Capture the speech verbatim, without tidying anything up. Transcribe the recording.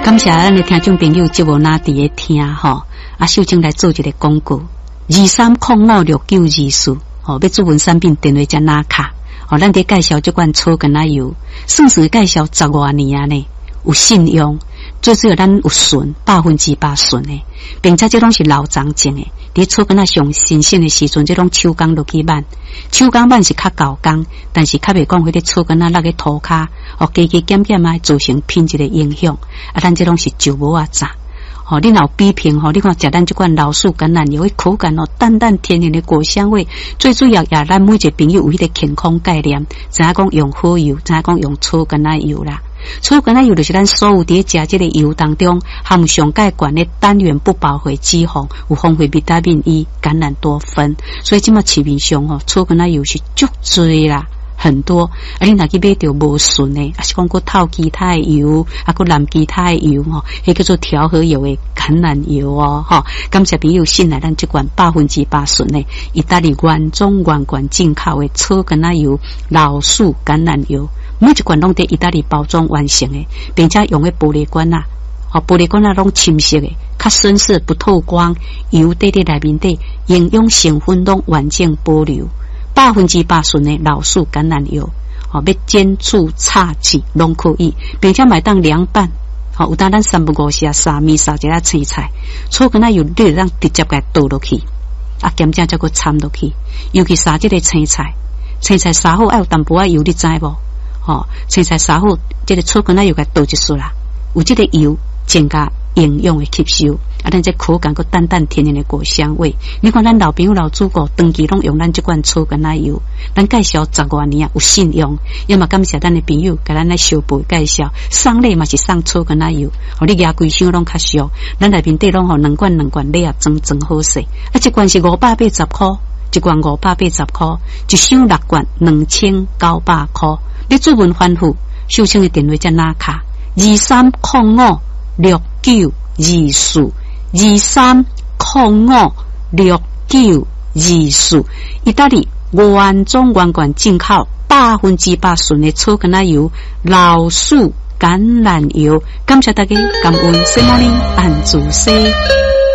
感谢咱的听众朋友，节目拿伫咧听吼，啊，秀清来做一个广告，二三零五六九二四，吼，要注文产品电话加拿卡，吼，咱伫介绍这款草根仔油，算是介绍十多年啊呢，有信用，最主要咱有纯，百分之百纯的，并且这拢是老长种的。伫草根仔上新鲜的时阵，这种手工落去挽，手工挽是较高工，但是较袂讲迄个草根仔落个涂骹，哦，加加减减啊，造成品质的影响。啊，咱这拢是就无啊杂。哦，你若比拼吼，你看食咱这款老树橄榄油，迄口感哦，淡淡甜甜的果香味。最主要也咱每一个朋友有迄个健康概念，知影讲用好油，知影讲用草根仔油啦。草根仔油就是咱所有伫食这个油当中含上介悬的单元不饱和脂肪，有丰富维他命 E、橄榄多酚，所以即马市面上吼草根仔油是足多啦，很多。啊，你若去买着无纯的，啊是讲过透其他的油，啊个蓝其他的油吼，迄叫做调和油的橄榄油哦，吼。感谢朋友信赖咱这款百分之百纯的意大利原装原罐进口的草根仔油、老树橄榄油。每一罐拢伫意大利包装完成的，并且用的玻璃罐啊，哦，玻璃罐啊拢深色的，较深色不透光，油滴伫内面底，营养成分拢完整保留，百分之百纯的老树橄榄油，哦，要煎煮炒制拢可以，并且买当凉拌，哦，有当咱三不五时啊，沙米沙一下青菜，草根仔油你让直接给倒落去，啊，咸正再个掺落去，尤其沙这个青菜，青菜沙好爱有淡薄仔油，你知无？哦，青菜沙好，这个草根仔油给倒一束啦，有这个油增加营养的吸收，啊，咱这口感个淡淡甜甜的果香味。你看咱老朋友老祖国长期拢用咱这款草根仔油，咱介绍十多年啊，有信用。要么感谢咱的朋友，给咱来小辈介绍，送礼嘛是送草根仔油，哦，你牙规箱拢较俗，咱内面底拢吼两罐两罐礼啊，装装好势。啊，一罐是五百八十块，一罐五百八十块，一箱六罐两千九百块。你做文反复，秀清的电话在哪卡？二三零五六九二四，二三零五六九二四。意大利原装原罐进口，百分之百纯的草根仔油、老树橄榄油。感谢大家，感恩西马林安主西。